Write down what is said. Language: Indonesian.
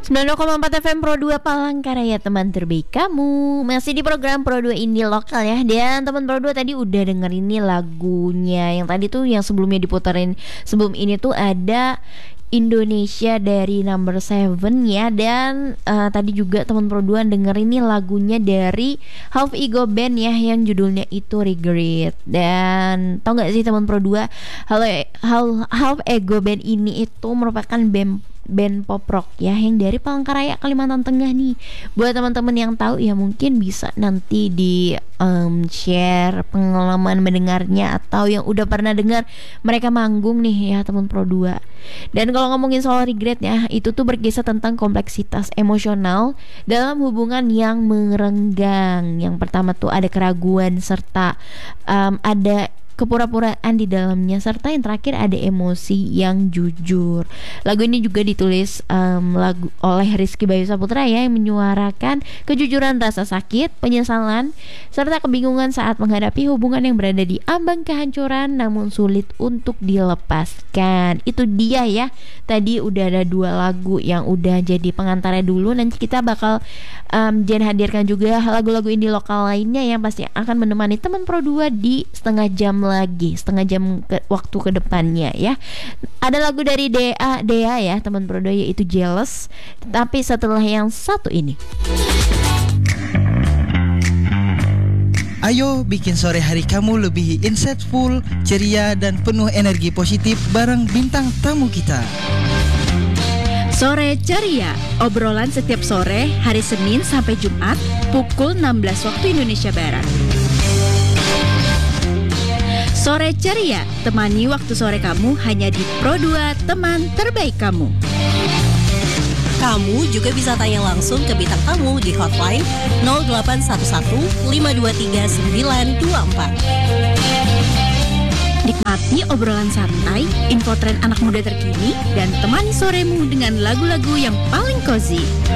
92,4 FM Pro 2 Palangkaraya, teman terbaik kamu. Masih di program Pro 2 Indie Lokal ya. Dan teman Pro 2 tadi udah denger ini lagunya. Yang tadi tuh yang sebelumnya diputerin sebelum ini tuh ada Indonesia dari Number 7 ya. Dan tadi juga teman Pro 2 denger ini lagunya dari Half Ego Band ya, yang judulnya itu Regret. Dan tau gak sih teman Pro 2, Half Ego Band ini itu merupakan band pop rock ya, yang dari Palangkaraya, Kalimantan Tengah nih. Buat teman-teman yang tahu ya mungkin bisa nanti di share pengalaman mendengarnya, atau yang udah pernah dengar mereka manggung nih ya teman Pro 2. Dan kalau ngomongin soal regret ya, itu tuh berkisah tentang kompleksitas emosional dalam hubungan yang merenggang. Yang pertama tuh ada keraguan, serta ada kepura-puraan di dalamnya, serta yang terakhir ada emosi yang jujur. Lagu ini juga ditulis oleh Rizky Bayu Saputra ya, yang menyuarakan kejujuran rasa sakit, penyesalan, serta kebingungan saat menghadapi hubungan yang berada di ambang kehancuran namun sulit untuk dilepaskan. Itu dia ya. Tadi udah ada 2 lagu yang udah jadi pengantarnya dulu. Nanti kita bakal Jen hadirkan juga lagu-lagu indie lokal lainnya yang pasti akan menemani teman Pro 2 di setengah jam waktu ke depannya ya. Ada lagu dari Dea ya teman Pro 2, yaitu Jealous. Tapi setelah yang satu ini, ayo bikin sore hari kamu lebih insightful, ceria, dan penuh energi positif bareng bintang tamu kita. Sore Ceria, obrolan setiap sore hari Senin sampai Jumat pukul 16 waktu Indonesia Barat. Sore Ceria, temani waktu sore kamu hanya di Pro 2, teman terbaik kamu. Kamu juga bisa tanya langsung ke bintang tamu di hotline 0811 523 924. Nikmati obrolan santai, info tren anak muda terkini, dan temani soremu dengan lagu-lagu yang paling cozy.